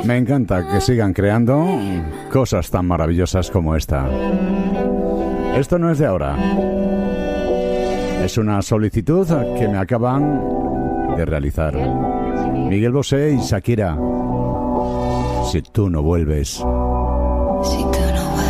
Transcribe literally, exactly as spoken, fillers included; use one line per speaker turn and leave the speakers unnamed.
Me encanta que sigan creando cosas tan maravillosas como esta. Esto no es de ahora. Es una solicitud que me acaban de realizar Miguel Bosé y Shakira. Si tú no vuelves.
Si tú no vuelves.